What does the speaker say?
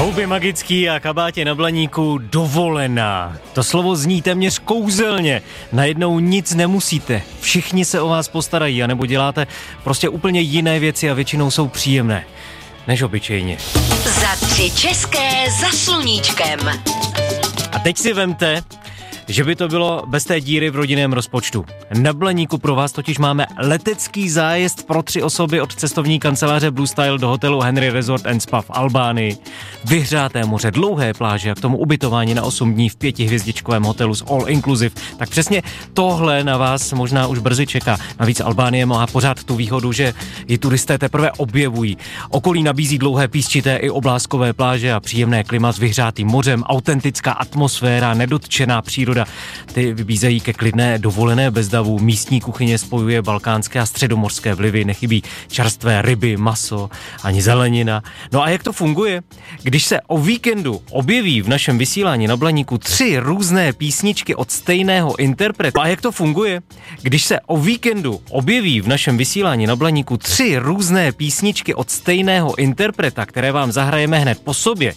Houby magický a kabátě na Blaníku dovolená. To slovo zní téměř kouzelně. Najednou nic nemusíte. Všichni se o vás postarají, anebo děláte prostě úplně jiné věci a většinou jsou příjemné. Než obyčejně. Za 3 české za sluníčkem. A teď si vemte, že by to bylo bez té díry v rodinném rozpočtu. Na Blaníku pro vás totiž máme letecký zájezd pro 3 osoby od cestovní kanceláře Blue Style do hotelu Henry Resort and Spa v Albánii. Vyhřáté moře, dlouhé pláže a k tomu ubytování na 8 dní v 5hvězdičkovém hotelu s all inclusive. Tak přesně tohle na vás možná už brzy čeká. Navíc Albánie má pořád tu výhodu, že ji turisté teprve objevují. Okolí nabízí dlouhé písčité i obláskové pláže a příjemné klima s vyhřátým mořem, autentická atmosféra, nedotčená příroda. Ty vybízejí ke klidné dovolené bez davu. Místní kuchyně spojuje balkánské a středomořské vlivy, nechybí čerstvé ryby, maso, ani zelenina. No a jak to funguje? Když se o víkendu objeví v našem vysílání na Blaníku 3 různé písničky od stejného interpreta. A jak to funguje? Když se o víkendu objeví v našem vysílání na Blaníku 3 různé písničky od stejného interpreta, které vám zahrajeme hned po sobě,